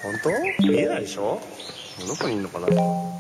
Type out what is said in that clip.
本当？見えないでしょ？どこにいんのかな。